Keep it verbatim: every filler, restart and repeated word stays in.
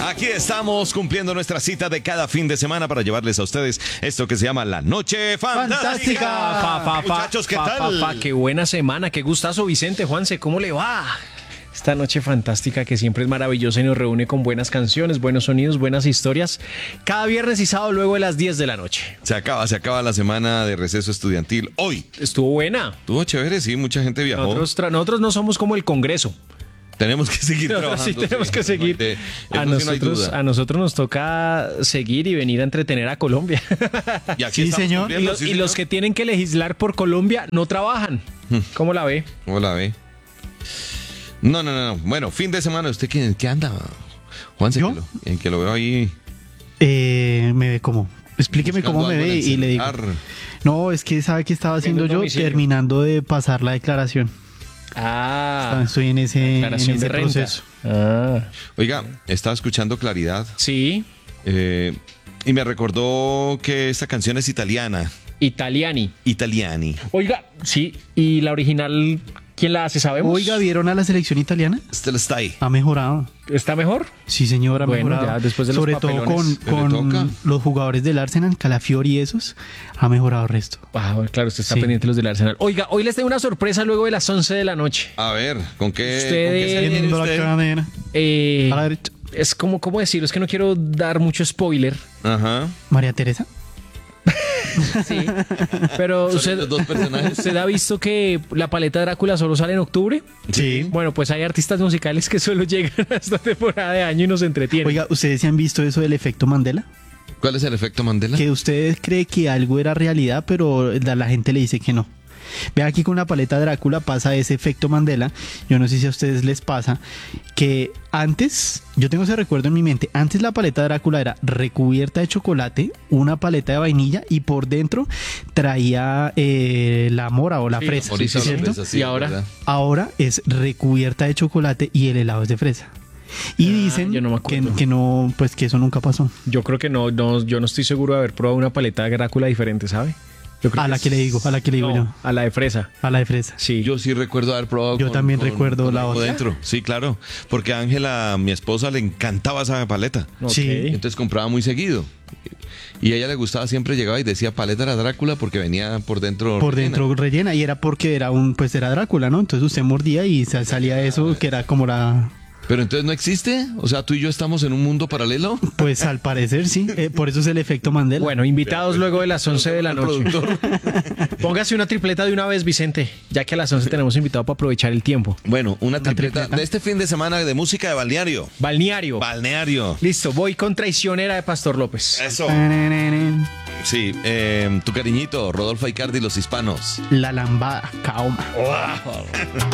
Aquí estamos cumpliendo nuestra cita de cada fin de semana para llevarles a ustedes esto que se llama La Noche Fantástica. Fantástica. Pa, pa, pa, Muchachos, ¿qué pa, tal? Pa, pa, qué buena semana, qué gustazo, Vicente, Juanse, ¿cómo le va? Esta noche fantástica que siempre es maravillosa y nos reúne con buenas canciones, buenos sonidos, buenas historias. Cada viernes y sábado luego de las diez de la noche. Se acaba, se acaba la semana de receso estudiantil hoy. Estuvo buena. Estuvo chévere, sí, mucha gente viajó. Nosotros, tra- nosotros no somos como el Congreso. Tenemos que seguir Nosotros trabajando. sí tenemos que seguir. De- A eso sí no hay nosotros, duda. a nosotros nos toca seguir y venir a entretener a Colombia. Y aquí Sí, estamos señor. Y, cumpliendo, los, sí, y los señor. que tienen que legislar por Colombia no trabajan. ¿Cómo la ve? ¿Cómo la ve? No, no, no, no. Bueno, fin de semana, ¿usted qué, qué anda? Juanse, ¿Yo? que lo, en que lo veo ahí. Eh, me ve cómo. Explíqueme buscando cómo me algo en ve el y le digo. celular. No, es que sabe qué estaba haciendo Viendo el yo, domicilio. terminando de pasar la declaración. Ah, Estoy en ese, en declaración ese de renta. proceso. Ah, Oiga, estaba escuchando Claridad sí, eh, y me recordó que esta canción es italiana. Italiani. Italiani. Oiga, sí, y la original, ¿quién la hace? ¿Sabemos? Oiga, ¿vieron a la selección italiana? Still Stay. Ha mejorado. ¿Está mejor? Sí, señor, ha Bueno, mejorado. ya después de los Sobre todo con, papelones. ¿Qué le toca? con los jugadores del Arsenal, Calafiori y esos, ha mejorado el resto. Ah, bueno, claro, usted está Sí. pendiente de los del Arsenal. Oiga, hoy les tengo una sorpresa luego de las once de la noche. A ver, ¿con qué, Usted- ¿con qué se viene Viendo la usted? cadena. Eh, A la derecha. es como, ¿cómo decirlo? Es que no quiero dar mucho spoiler. Ajá. María Teresa. Sí. Pero Son usted, los dos personajes. ¿usted ha visto que la paleta Drácula solo sale en octubre? Sí. Bueno, pues hay artistas musicales que solo llegan a esta temporada de año y nos entretienen. Oiga, ¿ustedes se han visto eso del efecto Mandela? ¿Cuál es el efecto Mandela? Que ustedes creen que algo era realidad, pero la, la gente le dice que no. Vea, aquí con la paleta Drácula pasa ese efecto Mandela. Yo no sé si a ustedes les pasa que antes, yo tengo ese recuerdo en mi mente, antes la paleta Drácula era recubierta de chocolate, una paleta de vainilla y por dentro traía eh, la mora o la Sí, fresa, Ahorita sí, la sí. fresa, sí, Y es ahora- verdad. ahora es recubierta de chocolate y el helado es de fresa. Y Ah, dicen yo no me que, acuerdo. que no, pues que eso nunca pasó. Yo creo que no, no, yo no estoy seguro de haber probado una paleta de Drácula diferente, ¿sabe? Yo creo A la es- que le digo, a la que le digo No, yo, a la de fresa. a la de fresa. Sí. Yo sí recuerdo haber probado. Yo también recuerdo la algo otra. dentro. Sí, claro. Porque a Ángela, mi esposa, le encantaba esa paleta. Ok. Sí. Entonces compraba muy seguido. Y a ella le gustaba, siempre llegaba y decía paleta era Drácula porque venía por dentro. Por rellena. dentro rellena y era porque era un, pues era Drácula, ¿no? Entonces usted mordía y sa- salía eso que era como la, Pero entonces no existe. O sea, tú y yo estamos en un mundo paralelo. pues al parecer sí, eh, por eso es el efecto Mandela. Bueno, invitados luego de las once de la El noche. productor. Póngase una tripleta de una vez, Vicente, ya que a las once tenemos invitado para aprovechar el tiempo. Bueno, una tripleta, tripleta. de este fin de semana de música de balneario. Balneario. Balneario. Listo, voy con Traicionera de Pastor López. Eso. Sí, eh, tu cariñito, Rodolfo Icardi y los hispanos. La lambada, Kaoma.